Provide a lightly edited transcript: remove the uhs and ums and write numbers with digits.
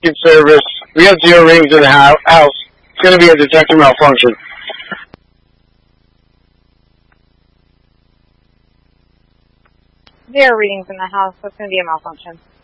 Good service. We have 0 rings in the house. It's going to be a detector malfunction. There are readings in the house. That's going to be a malfunction.